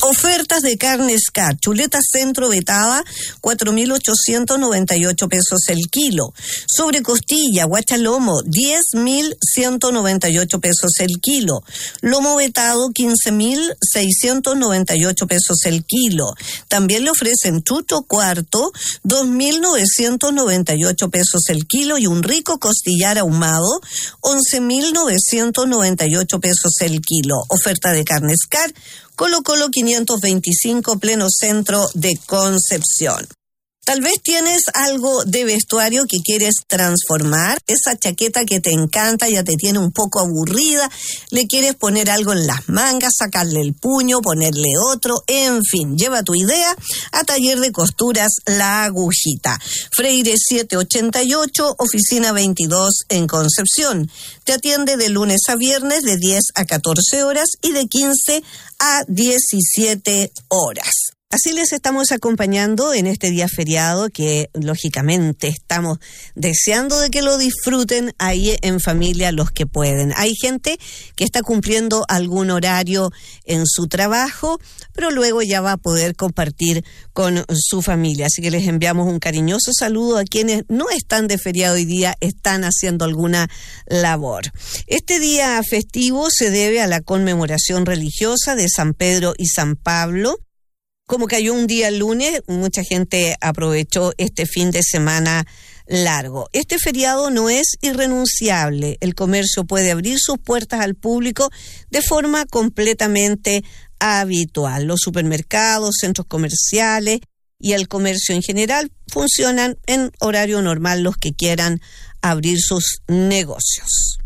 Ofertas de carne Scar. Chuleta centro vetada, 4.898 pesos el kilo. Sobre costilla, guachalomo, 10.198 pesos el kilo. Lomo vetado, 15.698 pesos el kilo. También le ofrecen chucho cuarto, 2.998 pesos el kilo. Y un rico costillar ahumado, 11.998 pesos el kilo. Oferta de carne Scar. Colo Colo 525, pleno centro de Concepción. Tal vez tienes algo de vestuario que quieres transformar, esa chaqueta que te encanta ya te tiene un poco aburrida, le quieres poner algo en las mangas, sacarle el puño, ponerle otro, en fin, lleva tu idea a Taller de Costuras La Agujita. Freire 788, oficina 22 en Concepción. Te atiende de lunes a viernes de 10 a 14 horas y de 15 a 17 horas. Así les estamos acompañando en este día feriado que lógicamente estamos deseando de que lo disfruten ahí en familia los que pueden. Hay gente que está cumpliendo algún horario en su trabajo, pero luego ya va a poder compartir con su familia. Así que les enviamos un cariñoso saludo a quienes no están de feriado hoy día, están haciendo alguna labor. Este día festivo se debe a la conmemoración religiosa de San Pedro y San Pablo. Como cayó un día lunes, mucha gente aprovechó este fin de semana largo. Este feriado no es irrenunciable. El comercio puede abrir sus puertas al público de forma completamente habitual. Los supermercados, centros comerciales y el comercio en general funcionan en horario normal los que quieran abrir sus negocios.